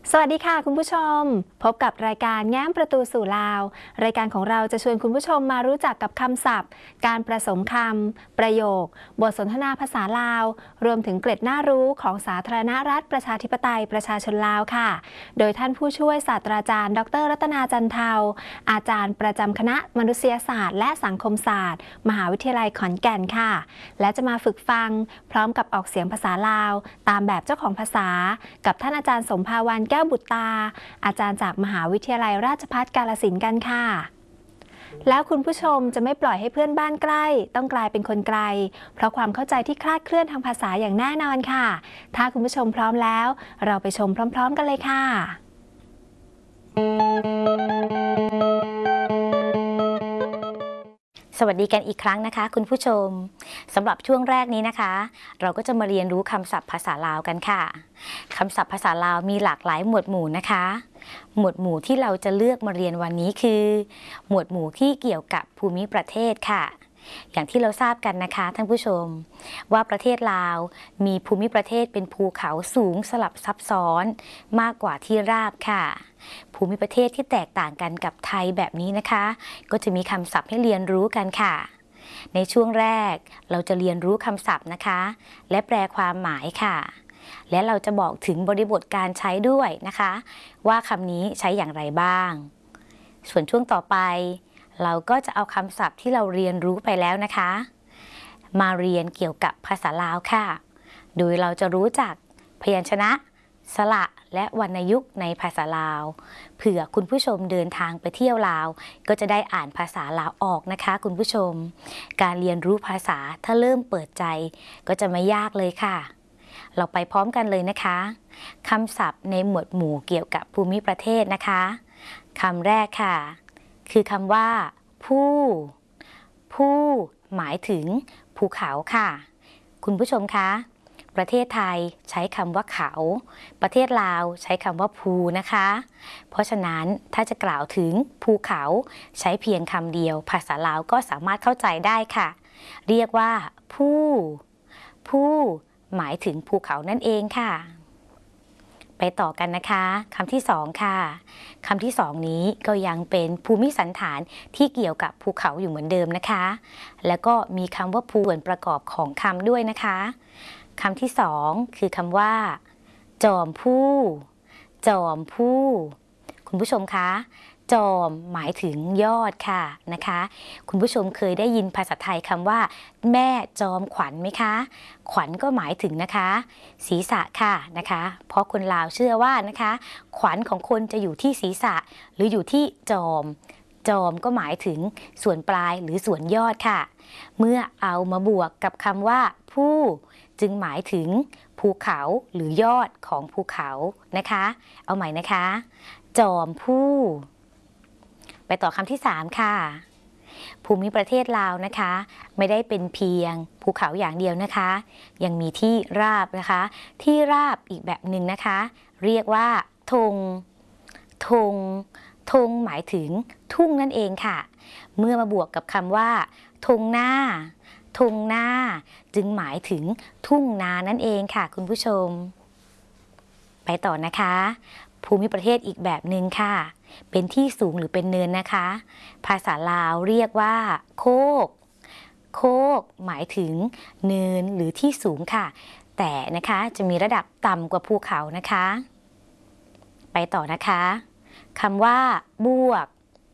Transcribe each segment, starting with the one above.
สวัสดีค่ะคุณผู้ชมพบกับรายการแง้มประตูสู่ลาวรายการของเราจะชวนคุณผู้ชมมารู้จักกับคำศัพท์การผสมคำประโยคบทสนทนาภาษาลาวรวมถึงเกร็ดน่ารู้ของสาธารณรัฐประชาธิปไตยประชาชนลาวค่ะโดยท่านผู้ช่วยศาสตราจารย์ดร.รัตนาจันเทาอาจารย์ประจำคณะมนุษยศาสตร์และสังคมศาสตร์มหาวิทยาลัยขอนแก่นค่ะและจะมาฝึกฟังพร้อมกับออกเสียงภาษาลาวตามแบบเจ้าของภาษากับท่านอาจารย์สมภาวันแก้วบุตรตาอาจารย์จากมหาวิทยาลัยราชภัฏกาฬสินธุ์กันค่ะแล้วคุณผู้ชมจะไม่ปล่อยให้เพื่อนบ้านใกล้ต้องกลายเป็นคนไกลเพราะความเข้าใจที่คลาดเคลื่อนทางภาษาอย่างแน่นอนค่ะถ้าคุณผู้ชมพร้อมแล้วเราไปชมพร้อมๆกันเลยค่ะสวัสดีกันอีกครั้งนะคะคุณผู้ชมสำหรับช่วงแรกนี้นะคะเราก็จะมาเรียนรู้คำศัพท์ภาษาลาวกันค่ะคำศัพท์ภาษาลาวมีหลากหลายหมวดหมู่นะคะหมวดหมู่ที่เราจะเลือกมาเรียนวันนี้คือหมวดหมู่ที่เกี่ยวกับภูมิประเทศค่ะอย่างที่เราทราบกันนะคะท่านผู้ชมว่าประเทศลาวมีภูมิประเทศเป็นภูเขาสูงสลับซับซ้อนมากกว่าที่ราบค่ะภูมิประเทศที่แตกต่างกันกับไทยแบบนี้นะคะก็จะมีคำศัพท์ให้เรียนรู้กันค่ะในช่วงแรกเราจะเรียนรู้คำศัพท์นะคะและแปลความหมายค่ะและเราจะบอกถึงบริบทการใช้ด้วยนะคะว่าคำนี้ใช้อย่างไรบ้างส่วนช่วงต่อไปเราก็จะเอาคำศัพท์ที่เราเรียนรู้ไปแล้วนะคะมาเรียนเกี่ยวกับภาษาลาวค่ะโดยเราจะรู้จักพยัญชนะสระและวรรณยุกต์ในภาษาลาวเผื่อคุณผู้ชมเดินทางไปเที่ยวลาวก็จะได้อ่านภาษาลาวออกนะคะคุณผู้ชมการเรียนรู้ภาษาถ้าเริ่มเปิดใจก็จะไม่ยากเลยค่ะเราไปพร้อมกันเลยนะคะคำศัพท์ในหมวดหมู่เกี่ยวกับภูมิประเทศนะคะคำแรกค่ะคือคำว่าผู้หมายถึงภูเขาค่ะคุณผู้ชมคะประเทศไทยใช้คำว่าเขาประเทศลาวใช้คำว่าภูนะคะเพราะฉะนั้นถ้าจะกล่าวถึงภูเขาใช้เพียงคำเดียวภาษาลาวก็สามารถเข้าใจได้ค่ะเรียกว่าผู้หมายถึงภูเขานั่นเองค่ะไปต่อกันนะคะคำที่สองค่ะคำที่สองนี้ก็ยังเป็นภูมิสันฐานที่เกี่ยวกับภูเขาอยู่เหมือนเดิมนะคะแล้วก็มีคำว่าภูส่วนประกอบของคำด้วยนะคะคำที่สองคือคำว่าจอมผู้คุณผู้ชมคะจอมหมายถึงยอดค่ะนะคะคุณผู้ชมเคยได้ยินภาษาไทยคำว่าแม่จอมขวัญไหมคะขวัญก็หมายถึงนะคะศีรษะค่ะนะคะเพราะคนลาวเชื่อว่านะคะขวัญของคนจะอยู่ที่ศีรษะหรืออยู่ที่จอมก็หมายถึงส่วนปลายหรือส่วนยอดค่ะเมื่อเอามาบวกกับคำว่าผู้จึงหมายถึงภูเขาหรือยอดของภูเขานะคะเอาใหม่นะคะจอมผู้ไปต่อคำที่3ค่ะภูมิประเทศลาวนะคะไม่ได้เป็นเพียงภูเขาอย่างเดียวนะคะยังมีที่ราบนะคะที่ราบอีกแบบหนึ่งนะคะเรียกว่าธงหมายถึงทุ่งนั่นเองค่ะเมื่อมาบวกกับคำว่าธงหน้าจึงหมายถึงทุ่งนานั่นเองค่ะคุณผู้ชมไปต่อนะคะภูมิประเทศอีกแบบหนึ่งค่ะเป็นที่สูงหรือเป็นเนินนะคะภาษาลาวเรียกว่าโคกหมายถึงเนินหรือที่สูงค่ะแต่นะคะจะมีระดับต่ำกว่าภูเขานะคะไปต่อนะคะคำว่าบวก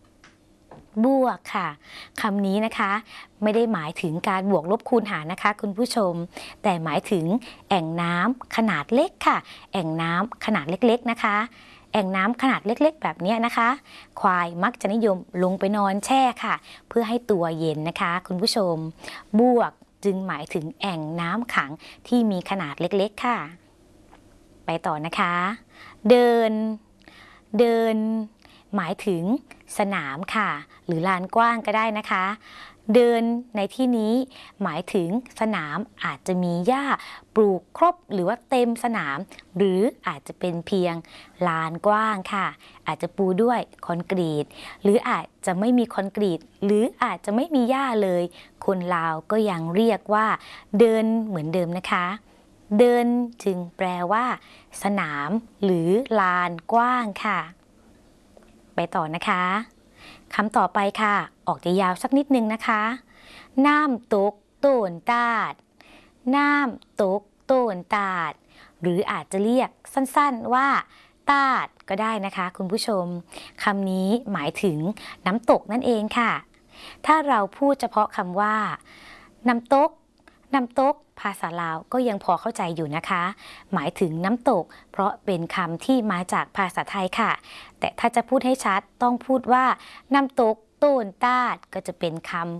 ค่ะคำนี้นะคะไม่ได้หมายถึงการบวกลบคูณหารนะคะคุณผู้ชมแต่หมายถึงแอ่งน้ำขนาดเล็กค่ะแอ่งน้ำขนาดเล็กๆนะคะแอ่งน้ำขนาดเล็กๆแบบนี้นะคะควายมักจะนิยมลงไปนอนแช่ค่ะเพื่อให้ตัวเย็นนะคะคุณผู้ชมบวกจึงหมายถึงแอ่งน้ำขังที่มีขนาดเล็กๆค่ะไปต่อนะคะเดินหมายถึงสนามค่ะหรือลานกว้างก็ได้นะคะเดินในที่นี้หมายถึงสนามอาจจะมีหญ้าปลูกครบหรือว่าเต็มสนามหรืออาจจะเป็นเพียงลานกว้างค่ะอาจจะปูด้วยคอนกรีตหรืออาจจะไม่มีคอนกรีตหรืออาจจะไม่มีหญ้าเลยคนลาวก็ยังเรียกว่าเดินเหมือนเดิมนะคะเดินจึงแปลว่า สนามหรือลานกว้างค่ะไปต่อนะคะคำต่อไปค่ะออกจะยาวสักนิดนึงนะคะน้ำตกโตนตาดน้ำตกโตนตาดหรืออาจจะเรียกสั้นๆว่าตาดก็ได้นะคะคุณผู้ชมคำนี้หมายถึงน้ำตกนั่นเองค่ะถ้าเราพูดเฉพาะคำว่าน้ำตกน้ำตกภาษาลาวก็ยังพอเข้าใจอยู่นะคะหมายถึงน้ำตกเพราะเป็นคำที่มาจากภาษาไทยค่ะแต่ถ้าจะพูดให้ชัดต้องพูดว่าน้ำตกโตนตาดก็จะเป็นค